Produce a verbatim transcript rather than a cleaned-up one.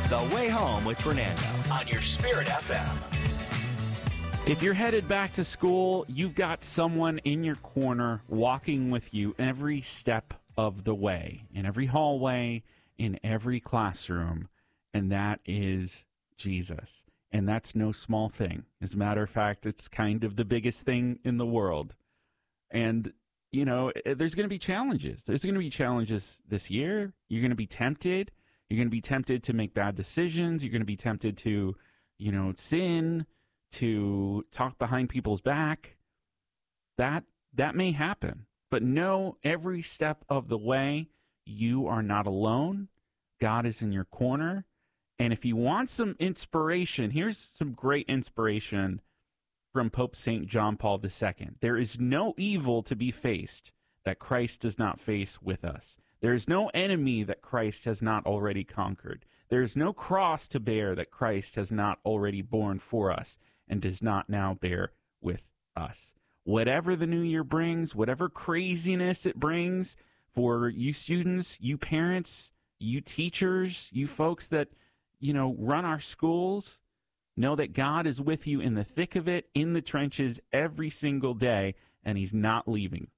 The Way Home with Fernando on your Spirit F M. If you're headed back to school, you've got someone in your corner walking with you every step of the way, in every hallway, in every classroom, and that is Jesus. And that's no small thing. As a matter of fact, it's kind of the biggest thing in the world. And, you know, there's going to be challenges. There's going to be challenges this year. You're going to be tempted. You're going to be tempted to make bad decisions. You're going to be tempted to, you know, sin, to talk behind people's back. That that may happen. But know every step of the way, you are not alone. God is in your corner. And if you want some inspiration, here's some great inspiration from Pope Saint John Paul the Second. There is no evil to be faced that Christ does not face with us. There is no enemy that Christ has not already conquered. There is no cross to bear that Christ has not already borne for us and does not now bear with us. Whatever the new year brings, whatever craziness it brings for you students, you parents, you teachers, you folks that, you know, run our schools, know that God is with you in the thick of it, in the trenches, every single day, and he's not leaving.